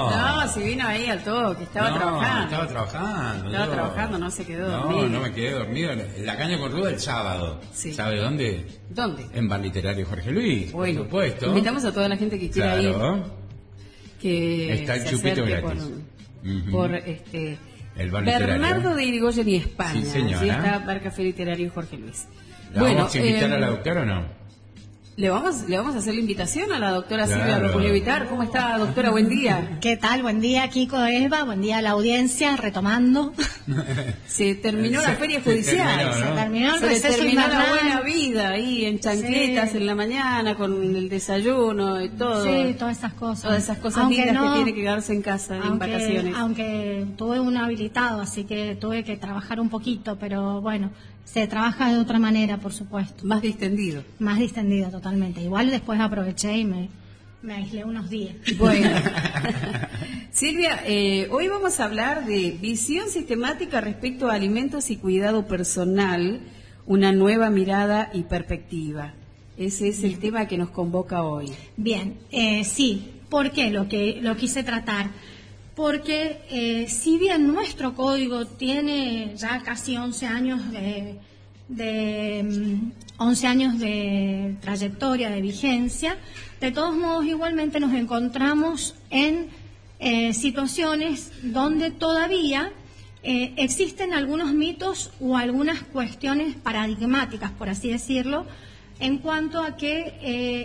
No, si vino ahí al toque, estaba trabajando. Estaba trabajando, no se quedó dormido. No me quedé dormido. La caña con ruda el sábado. Sí. ¿Sabe dónde? ¿Dónde? En Bar Literario Jorge Luis, bueno, por supuesto. Invitamos a toda la gente que quiera ir. Que está el se chupito acerque gratis. Por el Bar Literario. Bernardo de Irigoyen y España. Sí, señora. Así está Bar Café Literario Jorge Luis. ¿La vamos a invitar a la doctora o no? ¿Le vamos a hacer la invitación a la doctora Silvia Roculio Vitar? ¿Cómo está, doctora? Buen día. ¿Qué tal? Buen día, Kiko, Eva. Buen día a la audiencia, retomando. Se terminó la feria judicial. Se terminó el Se receso terminó invernal. la buena vida ahí en chancletas en la mañana con el desayuno y todo. Sí, todas esas cosas. Todas esas cosas lindas que tiene que quedarse en casa en vacaciones. Aunque tuve un habilitado, así que tuve que trabajar un poquito, pero bueno, se trabaja de otra manera, por supuesto. Más distendido. Más distendido, totalmente. Igual después aproveché y me aislé unos días. Bueno. Silvia, hoy vamos a hablar de visión sistemática respecto a alimentos y cuidado personal, una nueva mirada y perspectiva. Ese es el tema que nos convoca hoy. Bien, sí. ¿Por qué lo quise tratar? Porque si bien nuestro código tiene ya casi 11 años de trayectoria, de vigencia, de todos modos igualmente nos encontramos en situaciones donde todavía existen algunos mitos o algunas cuestiones paradigmáticas, por así decirlo, en cuanto a que,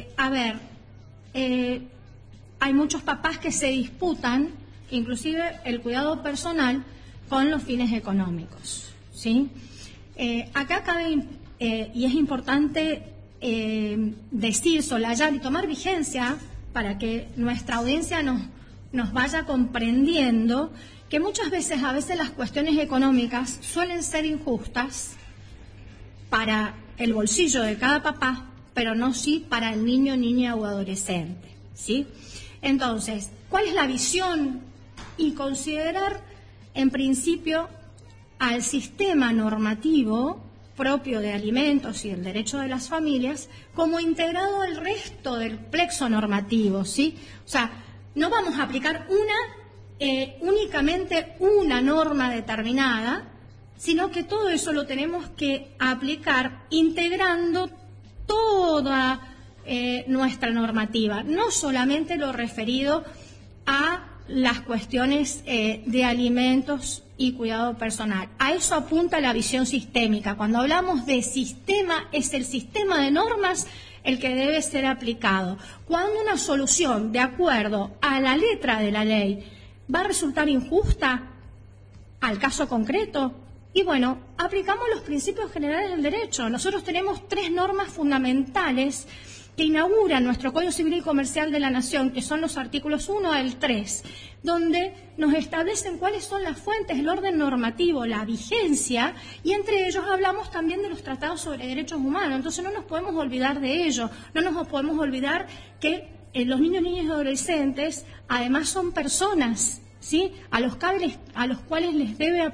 hay muchos papás que se disputan inclusive el cuidado personal con los fines económicos, ¿sí? Acá cabe, y es importante decir, solayar y tomar vigencia para que nuestra audiencia nos vaya comprendiendo que muchas veces, las cuestiones económicas suelen ser injustas para el bolsillo de cada papá, pero no sí para el niño, niña o adolescente, ¿sí? Entonces, ¿cuál es la visión? Y considerar, en principio, al sistema normativo propio de alimentos y el derecho de las familias como integrado al resto del plexo normativo, ¿sí? O sea, no vamos a aplicar únicamente una norma determinada, sino que todo eso lo tenemos que aplicar integrando toda nuestra normativa, no solamente lo referido a las cuestiones de alimentos y cuidado personal. A eso apunta la visión sistémica. Cuando hablamos de sistema, es el sistema de normas el que debe ser aplicado. Cuando una solución, de acuerdo a la letra de la ley, va a resultar injusta al caso concreto, y bueno, aplicamos los principios generales del derecho. Nosotros tenemos 3 normas fundamentales que inauguran nuestro Código Civil y Comercial de la Nación, que son los artículos 1 al 3, donde nos establecen cuáles son las fuentes, el orden normativo, la vigencia, y entre ellos hablamos también de los tratados sobre derechos humanos. Entonces no nos podemos olvidar de ello, no nos podemos olvidar que los niños, niñas y adolescentes además son personas, ¿sí? a los cuales les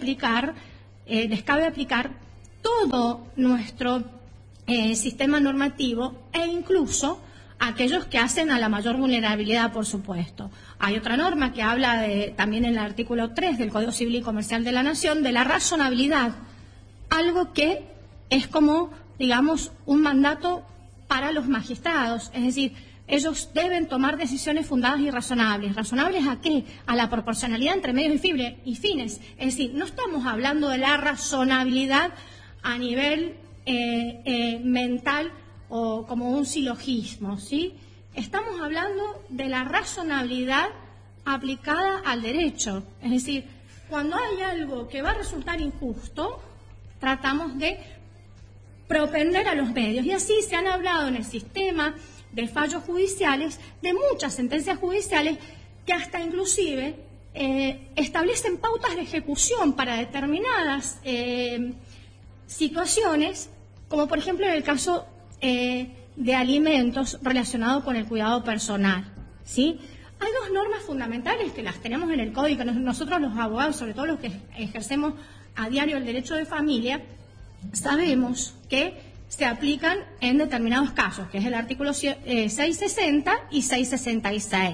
cabe aplicar todo nuestro sistema normativo e incluso aquellos que hacen a la mayor vulnerabilidad, por supuesto. Hay otra norma que habla también en el artículo 3 del Código Civil y Comercial de la Nación de la razonabilidad, algo que es como, digamos, un mandato para los magistrados, es decir, ellos deben tomar decisiones fundadas y razonables. ¿Razonables a qué? A la proporcionalidad entre medios y fines. Es decir, no estamos hablando de la razonabilidad a nivel mental o como un silogismo, ¿sí? Estamos hablando de la razonabilidad aplicada al derecho. Es decir, cuando hay algo que va a resultar injusto, tratamos de propender a los medios. Y así se han hablado en el sistema de fallos judiciales, de muchas sentencias judiciales que hasta inclusive establecen pautas de ejecución para determinadas situaciones, como por ejemplo en el caso de alimentos relacionados con el cuidado personal, ¿sí? Hay 2 normas fundamentales que las tenemos en el Código. Nosotros los abogados, sobre todo los que ejercemos a diario el derecho de familia, sabemos que se aplican en determinados casos, que es el artículo 660 y 666.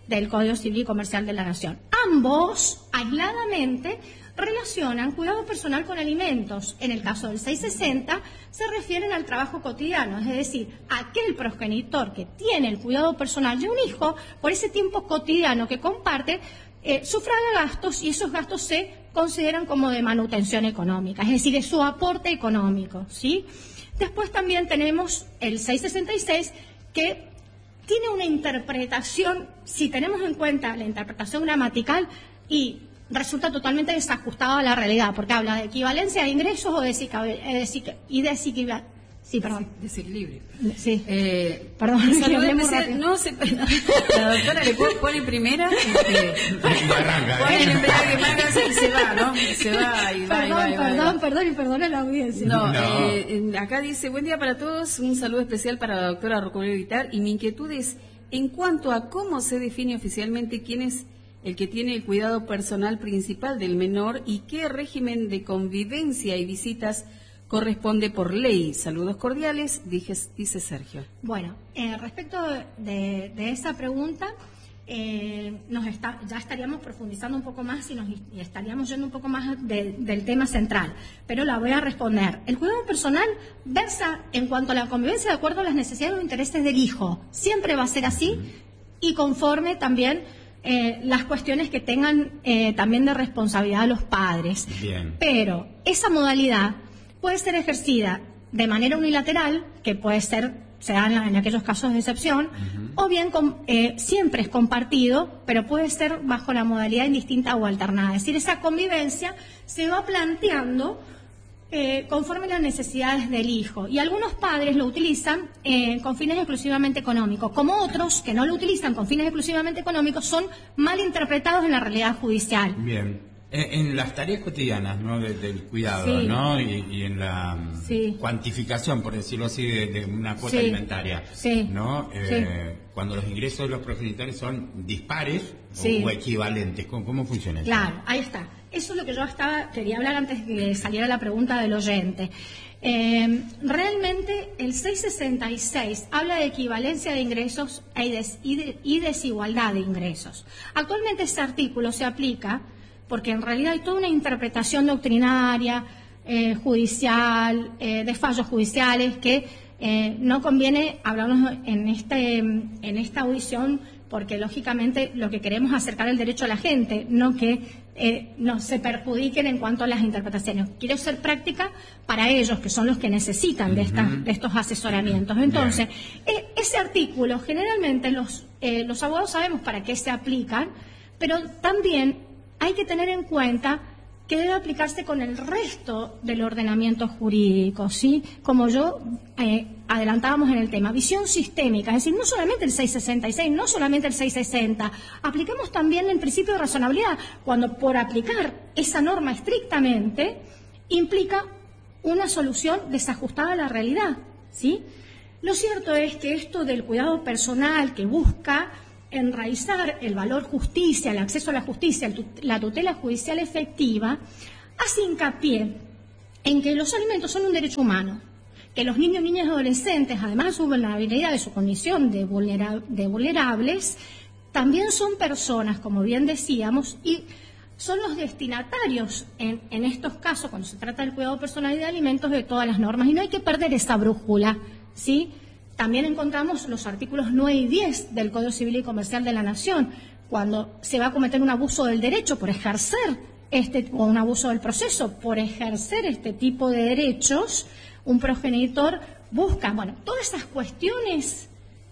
del Código Civil y Comercial de la Nación. Ambos, aisladamente, relacionan cuidado personal con alimentos. En el caso del 660, se refieren al trabajo cotidiano, es decir, aquel progenitor que tiene el cuidado personal de un hijo, por ese tiempo cotidiano que comparte, sufraga gastos y esos gastos se consideran como de manutención económica, es decir, es su aporte económico, ¿sí? Después también tenemos el 666, que tiene una interpretación, si tenemos en cuenta la interpretación gramatical, y resulta totalmente desajustado a la realidad, porque habla de equivalencia de ingresos o desequilibrio. Sí, perdón. Desequilibrio. Sí. Perdón. No, la doctora le pone primera. Pone en primera que marca y se va, ¿no? Se va y va. Perdón, y perdona la audiencia. No. Acá dice, buen día para todos, un saludo especial para la doctora Rocoleo Vitar, y mi inquietud es, en cuanto a cómo se define oficialmente quién es el que tiene el cuidado personal principal del menor y qué régimen de convivencia y visitas corresponde por ley. Saludos cordiales, dice Sergio. Bueno, respecto de esa pregunta, ya estaríamos profundizando un poco más y estaríamos yendo un poco más del tema central, pero la voy a responder. El cuidado personal versa en cuanto a la convivencia de acuerdo a las necesidades o intereses del hijo. Siempre va a ser así y conforme también las cuestiones que tengan también de responsabilidad de los padres. Bien. Pero esa modalidad puede ser ejercida de manera unilateral, que puede ser, se da en aquellos casos de excepción, o bien siempre es compartido, pero puede ser bajo la modalidad indistinta o alternada. Es decir, esa convivencia se va planteando conforme las necesidades del hijo. Y algunos padres lo utilizan con fines exclusivamente económicos, como otros que no lo utilizan con fines exclusivamente económicos son mal interpretados en la realidad judicial. Bien. En las tareas cotidianas, ¿no? del cuidado, sí. ¿no? Y en la sí. cuantificación, por decirlo así, de una cuota sí. alimentaria, sí. ¿no? Sí. Cuando los ingresos de los progenitores son dispares sí. o equivalentes, ¿cómo funciona eso? Claro, ahí está. Eso es lo que yo quería hablar antes de que saliera la pregunta del oyente. Realmente el 666 habla de equivalencia de ingresos y desigualdad de ingresos. Actualmente este artículo se aplica porque en realidad hay toda una interpretación doctrinaria, judicial, de fallos judiciales que no conviene hablarnos en esta audición, porque lógicamente lo que queremos es acercar el derecho a la gente, no que no se perjudiquen en cuanto a las interpretaciones. Quiero ser práctica para ellos, que son los que necesitan de estos asesoramientos. Entonces, ese artículo, generalmente los abogados sabemos para qué se aplican, pero también hay que tener en cuenta que debe aplicarse con el resto del ordenamiento jurídico, ¿sí? Como yo adelantábamos en el tema, visión sistémica, es decir, no solamente el 666, no solamente el 660, apliquemos también el principio de razonabilidad, cuando por aplicar esa norma estrictamente implica una solución desajustada a la realidad, ¿sí? Lo cierto es que esto del cuidado personal que busca enraizar el valor justicia, el acceso a la justicia, la tutela judicial efectiva, hace hincapié en que los alimentos son un derecho humano, que los niños, niñas y adolescentes, además de su vulnerabilidad, de su condición de vulnerables, también son personas, como bien decíamos, y son los destinatarios en estos casos, cuando se trata del cuidado personal y de alimentos, de todas las normas. Y no hay que perder esa brújula, ¿sí? También encontramos los artículos 9 y 10 del Código Civil y Comercial de la Nación, cuando se va a cometer un abuso del derecho por ejercer o un abuso del proceso por ejercer este tipo de derechos, un progenitor busca, todas esas cuestiones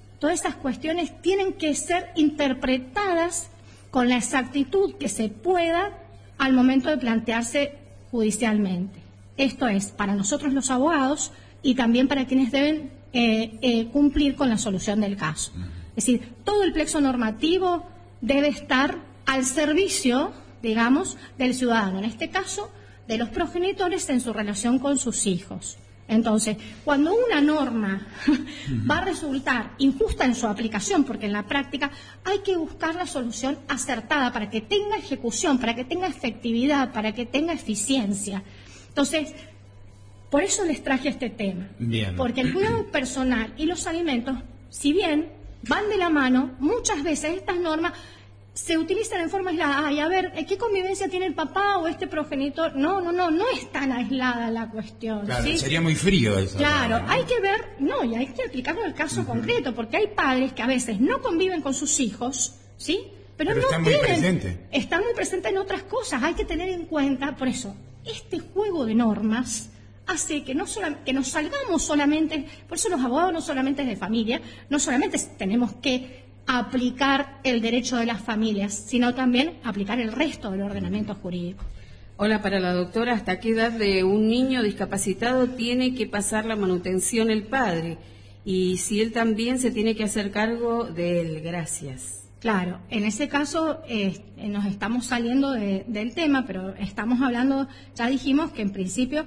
tienen que ser interpretadas con la exactitud que se pueda al momento de plantearse judicialmente. Esto es para nosotros los abogados y también para quienes deben cumplir con la solución del caso. Es decir, todo el plexo normativo debe estar al servicio, digamos, del ciudadano, en este caso, de los progenitores en su relación con sus hijos. Entonces, cuando una norma va a resultar injusta en su aplicación, porque en la práctica hay que buscar la solución acertada para que tenga ejecución, para que tenga efectividad, para que tenga eficiencia. Entonces, por eso les traje este tema. Bien. Porque el cuidado personal y los alimentos, si bien van de la mano. Muchas veces estas normas se utilizan en forma aislada. Ay, a ver, ¿qué convivencia tiene el papá o este progenitor? No es tan aislada la cuestión. Claro, ¿sí? Sería muy frío eso. Claro, ¿no? hay que ver, y hay que aplicarlo al caso concreto, porque hay padres que a veces no conviven con sus hijos, ¿sí? Pero no están muy tienen, presentes. están muy presentes en otras cosas. Hay que tener en cuenta, por eso, este juego de normas hace que que nos salgamos solamente, por eso los abogados no solamente de familia, no solamente tenemos que aplicar el derecho de las familias, sino también aplicar el resto del ordenamiento jurídico. Hola, para la doctora, ¿hasta qué edad de un niño discapacitado tiene que pasar la manutención el padre? Y si él también se tiene que hacer cargo de él. Gracias. Claro, en ese caso nos estamos saliendo del tema, pero estamos hablando, ya dijimos que en principio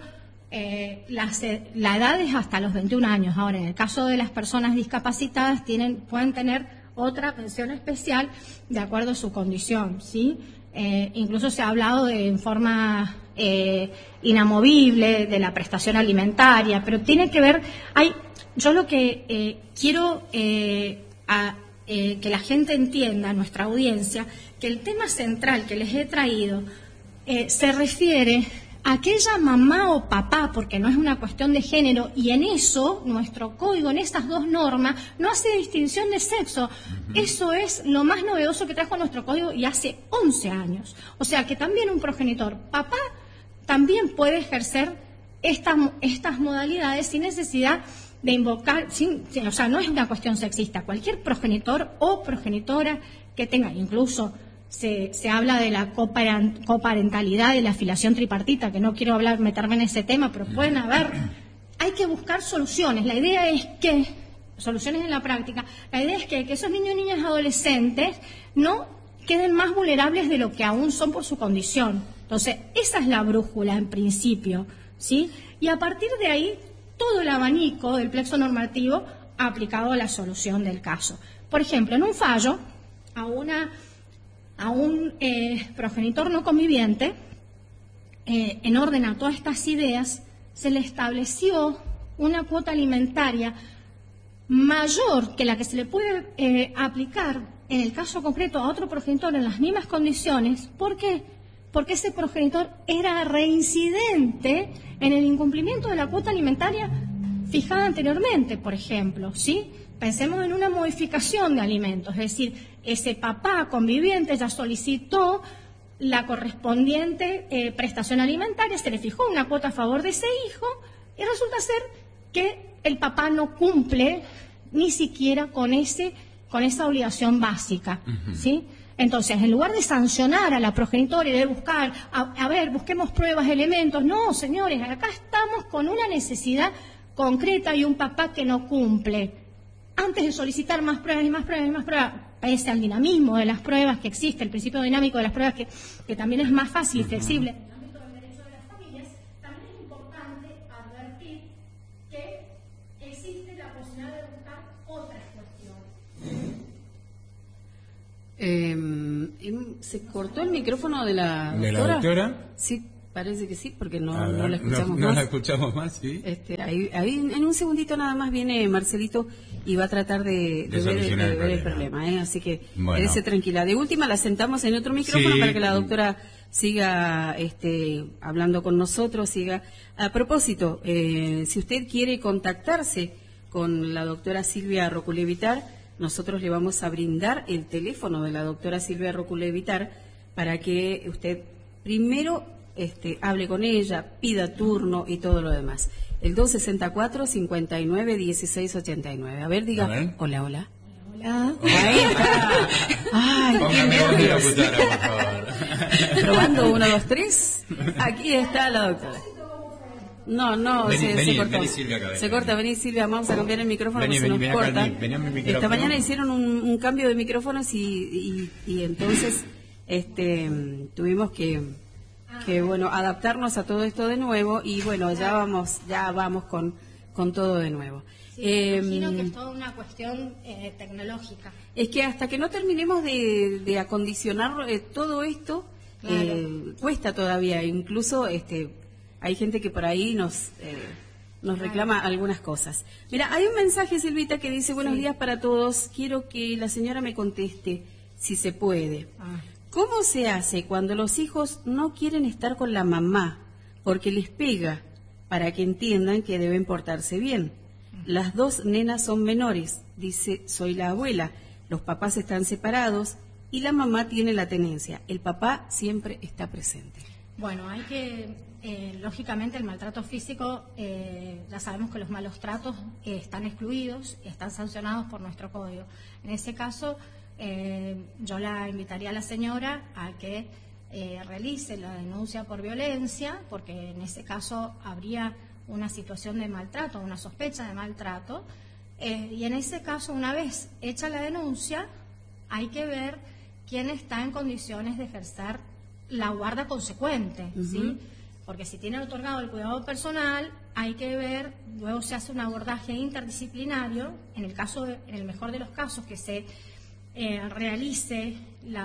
la edad es hasta los 21 años. Ahora, en el caso de las personas discapacitadas pueden tener otra pensión especial de acuerdo a su condición, ¿sí? Incluso se ha hablado en forma inamovible de la prestación alimentaria, pero tiene que ver, yo lo que quiero que la gente entienda, nuestra audiencia, que el tema central que les he traído se refiere a aquella mamá o papá, porque no es una cuestión de género, y en eso, nuestro código, en esas dos normas, no hace distinción de sexo. Eso es lo más novedoso que trajo nuestro código y hace 11 años. O sea que también un progenitor, papá, también puede ejercer estas modalidades sin necesidad de invocar, o sea, no es una cuestión sexista. Cualquier progenitor o progenitora que tenga, incluso se habla de la coparentalidad, de la filiación tripartita, que no quiero meterme en ese tema, pero pueden haber, hay que buscar soluciones. La idea es que, soluciones en la práctica, la idea es que esos niños y niñas adolescentes no queden más vulnerables de lo que aún son por su condición. Entonces, esa es la brújula en principio, ¿sí? Y a partir de ahí, todo el abanico del plexo normativo aplicado a la solución del caso. Por ejemplo, en un fallo, a un progenitor no conviviente, en orden a todas estas ideas, se le estableció una cuota alimentaria mayor que la que se le puede aplicar en el caso concreto a otro progenitor en las mismas condiciones. ¿Por qué? Porque ese progenitor era reincidente en el incumplimiento de la cuota alimentaria fijada anteriormente, por ejemplo, ¿sí? Pensemos en una modificación de alimentos, es decir, ese papá conviviente ya solicitó la correspondiente prestación alimentaria, se le fijó una cuota a favor de ese hijo y resulta ser que el papá no cumple ni siquiera con esa obligación básica, ¿sí? Entonces, en lugar de sancionar a la progenitora y de buscar, a ver, busquemos pruebas, elementos, no, señores, acá estamos con una necesidad concreta y un papá que no cumple. Antes de solicitar más pruebas y más pruebas y más pruebas, pese al dinamismo de las pruebas que existe, el principio dinámico de las pruebas que también es más fácil y flexible. En el ámbito del derecho de las familias, también es importante advertir que existe la posibilidad de buscar otras cuestiones. ¿Se cortó el micrófono de la doctora? ¿De la doctora? Sí, parece que sí, porque no ver, la escuchamos más. No la escuchamos más, sí. Ahí en un segundito nada más viene Marcelito y va a tratar de ver el problema. Así que quédese tranquila. De última la sentamos en otro micrófono para que la doctora siga hablando con nosotros. A propósito, si usted quiere contactarse con la doctora Silvia Roculevitar, nosotros le vamos a brindar el teléfono de la doctora Silvia Roculevitar para que usted primero hable con ella, pida turno y todo lo demás. El 264-59-1689. A ver, diga. A ver. Hola, hola. Hola. Ahí está. Ay, qué nervios. Por favor. Probando 1, 2, 3. Aquí está la doctora. No, se cortó. Vení, Silvia, acá, se corta, vení Silvia, vamos a cambiar el micrófono porque se nos corta. Vení a mi micrófono. Esta mañana hicieron un cambio de micrófonos y entonces tuvimos que adaptarnos a todo esto de nuevo y bueno, ya vamos con todo de nuevo. Imagino que es toda una cuestión tecnológica. Es que hasta que no terminemos de acondicionar todo esto, cuesta todavía. Incluso hay gente que por ahí nos nos reclama algunas cosas. Mira, hay un mensaje, Silvita, que dice: buenos días para todos, quiero que la señora me conteste si se puede. ¿Cómo se hace cuando los hijos no quieren estar con la mamá porque les pega, para que entiendan que deben portarse bien? Las dos nenas son menores, dice: soy la abuela, los papás están separados y la mamá tiene la tenencia, el papá siempre está presente. Bueno, hay que... lógicamente el maltrato físico, ya sabemos que los malos tratos están excluidos y están sancionados por nuestro código. En ese caso, yo la invitaría a la señora a que realice la denuncia por violencia, porque en ese caso habría una situación de maltrato, una sospecha de maltrato, y en ese caso, una vez hecha la denuncia, hay que ver quién está en condiciones de ejercer la guarda consecuente, ¿sí? Porque si tiene otorgado el cuidado personal, hay que ver, luego se hace un abordaje interdisciplinario, en el mejor de los casos, que se realice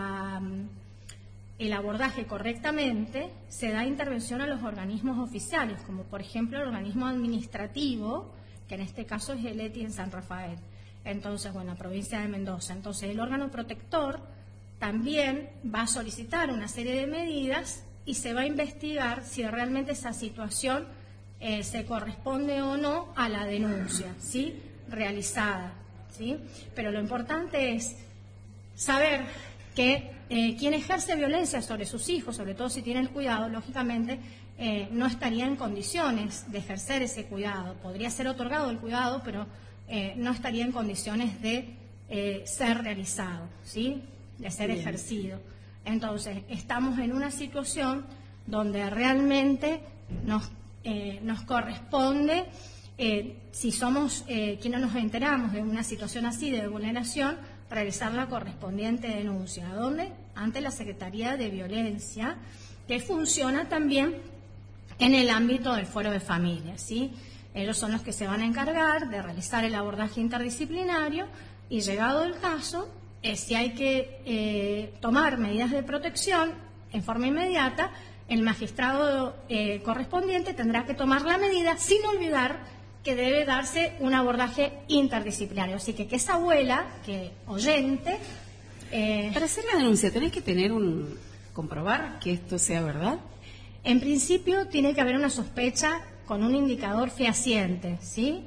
el abordaje correctamente, se da intervención a los organismos oficiales, como por ejemplo el organismo administrativo, que en este caso es el ETI en San Rafael, entonces, bueno, provincia de Mendoza. Entonces, el órgano protector también va a solicitar una serie de medidas y se va a investigar si realmente esa situación se corresponde o no a la denuncia, ¿sí?, realizada, ¿sí? Pero lo importante es saber que quien ejerce violencia sobre sus hijos, sobre todo si tiene el cuidado, lógicamente no estaría en condiciones de ejercer ese cuidado. Podría ser otorgado el cuidado, pero no estaría en condiciones de ser realizado, ¿sí?, de ser ejercido. Entonces, estamos en una situación donde realmente nos corresponde, si somos quienes nos enteramos de una situación así de vulneración, realizar la correspondiente denuncia. ¿A dónde? Ante la Secretaría de Violencia, que funciona también en el ámbito del Foro de Familia, ¿sí? Ellos son los que se van a encargar de realizar el abordaje interdisciplinario y, llegado el caso, si hay que tomar medidas de protección en forma inmediata, el magistrado correspondiente tendrá que tomar la medida, sin olvidar que debe darse un abordaje interdisciplinario. Así que esa abuela, que oyente... Para hacer la denuncia, ¿tenés que comprobar que esto sea verdad? En principio, tiene que haber una sospecha con un indicador fehaciente, ¿sí?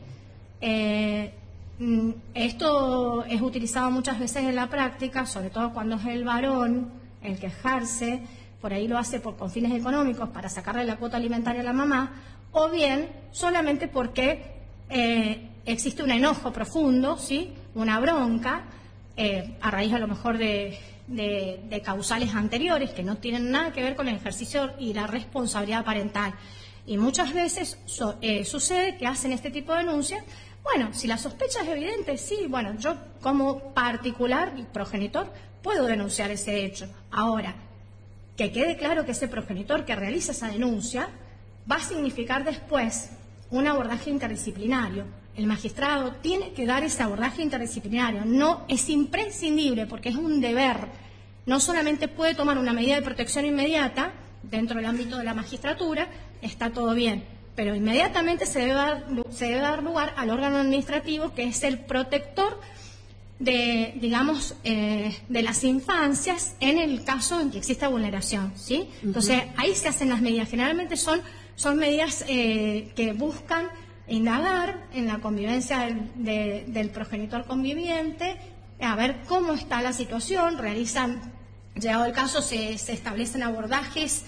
Esto es utilizado muchas veces en la práctica, sobre todo cuando es el varón el que ejerce, por ahí lo hace con fines económicos para sacarle la cuota alimentaria a la mamá, o bien solamente porque existe un enojo profundo, ¿sí?, una bronca, a raíz a lo mejor de causales anteriores que no tienen nada que ver con el ejercicio y la responsabilidad parental. Y muchas veces sucede que hacen este tipo de denuncias. Bueno, si la sospecha es evidente, sí, bueno, yo como particular y progenitor puedo denunciar ese hecho. Ahora, que quede claro que ese progenitor que realiza esa denuncia va a significar después un abordaje interdisciplinario. El magistrado tiene que dar ese abordaje interdisciplinario. No es imprescindible, porque es un deber. No solamente puede tomar una medida de protección inmediata dentro del ámbito de la magistratura, está todo bien, pero inmediatamente se debe dar lugar al órgano administrativo, que es el protector de, digamos, de las infancias en el caso en que exista vulneración, ¿sí? Entonces, ahí se hacen las medidas. Generalmente son medidas que buscan indagar en la convivencia del progenitor conviviente, a ver cómo está la situación, llegado el caso, se establecen abordajes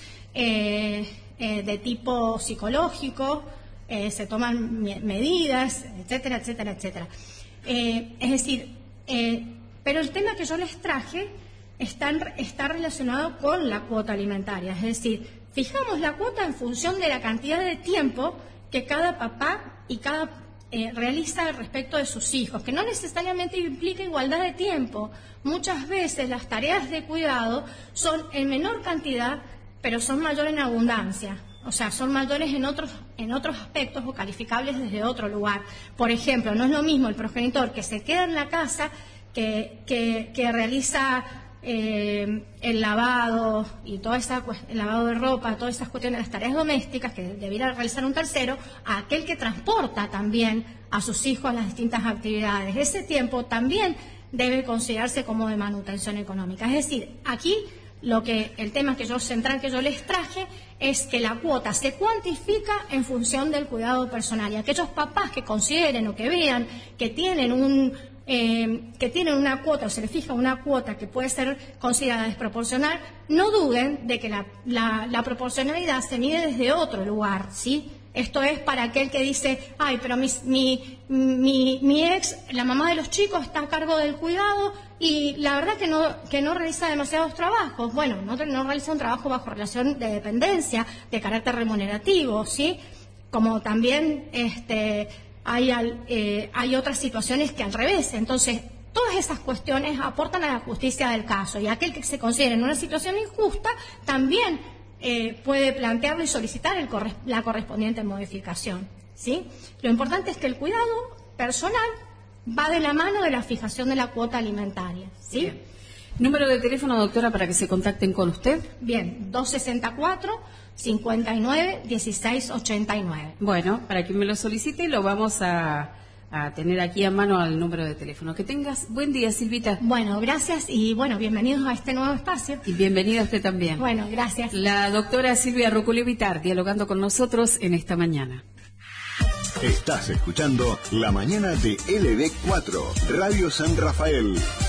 de tipo psicológico, se toman medidas, etcétera, etcétera, etcétera. Es decir, pero el tema que yo les traje está relacionado con la cuota alimentaria, es decir, fijamos la cuota en función de la cantidad de tiempo que cada papá y cada realiza respecto de sus hijos, que no necesariamente implica igualdad de tiempo. Muchas veces las tareas de cuidado son en menor cantidad, pero son mayores en abundancia. O sea, son mayores en otros aspectos o calificables desde otro lugar. Por ejemplo, no es lo mismo el progenitor que se queda en la casa, que realiza el lavado y el lavado de ropa, todas esas cuestiones, las tareas domésticas que debiera realizar un tercero, a aquel que transporta también a sus hijos a las distintas actividades. Ese tiempo también debe considerarse como de manutención económica. Es decir, aquí el tema central que yo les traje es que la cuota se cuantifica en función del cuidado personal, y aquellos papás que consideren o que vean que tienen una cuota o se les fija una cuota que puede ser considerada desproporcional, no duden de que la proporcionalidad se mide desde otro lugar, ¿sí? Esto es para aquel que dice, ay, pero mi ex, la mamá de los chicos, está a cargo del cuidado y la verdad que no realiza demasiados trabajos. Bueno, no realiza un trabajo bajo relación de dependencia, de carácter remunerativo, ¿sí? Como también hay otras situaciones que al revés. Entonces, todas esas cuestiones aportan a la justicia del caso, y aquel que se considere en una situación injusta también puede plantearlo y solicitar la correspondiente modificación, ¿sí? Lo importante es que el cuidado personal va de la mano de la fijación de la cuota alimentaria, ¿sí? Bien. Número de teléfono, doctora, para que se contacten con usted. Bien, 264-59-1689. Bueno, para que me lo solicite lo vamos a tener aquí a mano al número de teléfono. Que tengas buen día, Silvita. Bueno, gracias y bienvenidos a este nuevo espacio. Y bienvenida usted también. Bueno, gracias. La doctora Silvia Ruculi-Vitar dialogando con nosotros en esta mañana. Estás escuchando La Mañana de LB4, Radio San Rafael.